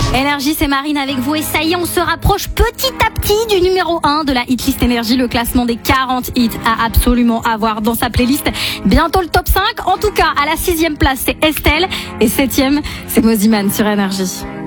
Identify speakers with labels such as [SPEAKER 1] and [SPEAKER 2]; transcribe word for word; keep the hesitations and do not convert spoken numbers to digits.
[SPEAKER 1] Énergie, c'est Marine avec vous et ça y est, on se rapproche petit à petit du numéro un de la hitlist Énergie, le classement des quarante hits à absolument avoir dans sa playlist. Bientôt le top cinq, en tout cas à la sixième place c'est Estelle et septième c'est Moziman sur Énergie.